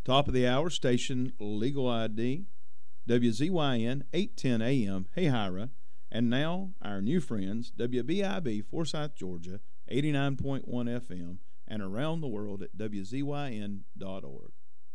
Top of the hour, station Legal ID, WZYN 810 AM, Hey Hira. And now, our new friends, WBIB, Forsyth, Georgia, 89.1 FM, and around the world at WZYN.org.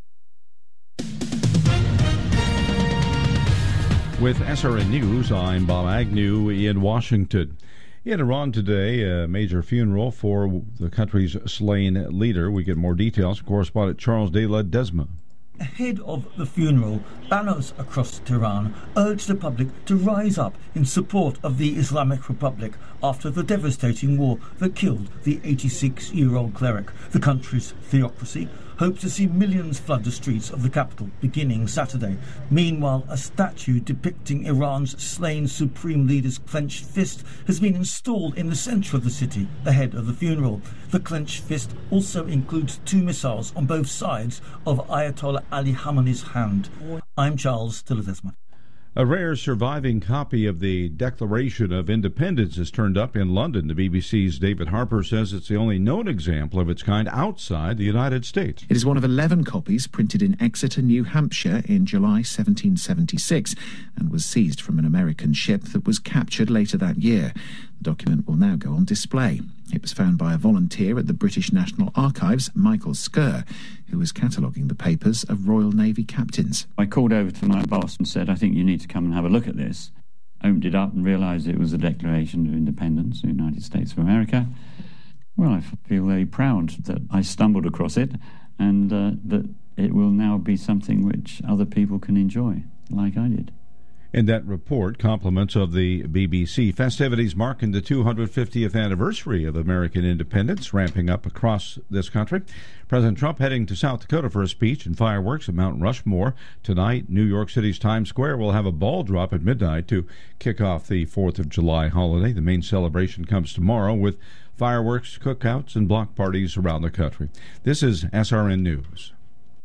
With SRN News, I'm Bob Agnew in Washington. In Iran today, a major funeral for the country's slain leader. We get more details from correspondent Charles De La Desma. Ahead of the funeral, banners across Tehran urged the public to rise up in support of the Islamic Republic after the devastating war that killed the 86-year-old cleric. The country's theocracy hopes to see millions flood the streets of the capital beginning Saturday. Meanwhile, a statue depicting Iran's slain supreme leader's clenched fist has been installed in the centre of the city ahead of the funeral. The clenched fist also includes 2 missiles on both sides of Ayatollah Ali Khamenei's hand. I'm Charles De La Desma. A rare surviving copy of the Declaration of Independence has turned up in London. The BBC's David Harper says it's the only known example of its kind outside the United States. It is one of 11 copies printed in Exeter, New Hampshire in July 1776 and was seized from an American ship that was captured later that year. The document will now go on display. It was found by a volunteer at the British National Archives, Michael Skerr, who was cataloguing the papers of Royal Navy captains. I called over to my boss and said, I think you need to come and have a look at this. Opened it up and realised it was the Declaration of Independence of the United States of America. Well, I feel very proud that I stumbled across it and that it will now be something which other people can enjoy, like I did. In that report, compliments of the BBC. Festivities marking the 250th anniversary of American independence, ramping up across this country. President Trump heading to South Dakota for a speech and fireworks at Mount Rushmore. Tonight, New York City's Times Square will have a ball drop at midnight to kick off the 4th of July holiday. The main celebration comes tomorrow with fireworks, cookouts, and block parties around the country. This is SRN News.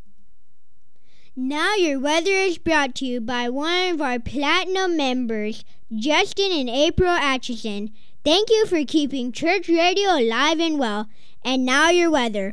Now your weather is brought to you by one of our Platinum members, Justin and April Atchison. Thank you for keeping church radio alive and well. And now your weather.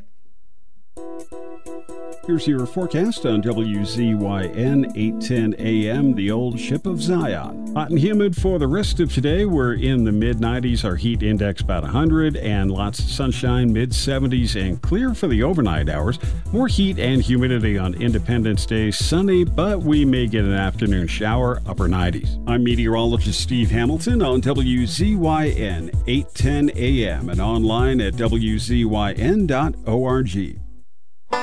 Here's your forecast on WZYN 810 AM, the old ship of Zion. Hot and humid for the rest of today. We're in the mid-90s, our heat index about 100, and lots of sunshine, mid-70s, and clear for the overnight hours. More heat and humidity on Independence Day, sunny, but we may get an afternoon shower, upper 90s. I'm meteorologist Steve Hamilton on WZYN 810 AM and online at WZYN.org.